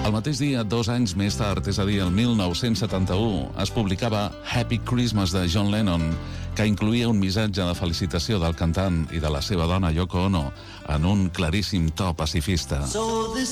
El mateix dia, 2 anys més tard, és a dir, el 1971, es publicava Happy Christmas de John Lennon, que incloïa un missatge de felicitació del cantant i de la seva dona Yoko Ono en un claríssim to pacifista.